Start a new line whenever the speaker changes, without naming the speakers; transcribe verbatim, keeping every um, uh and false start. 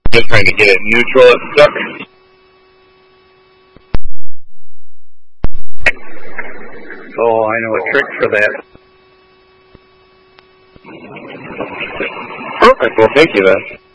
Just trying to get it neutral, it's stuck.
Oh, I know a trick for that.
Perfect, well thank you then.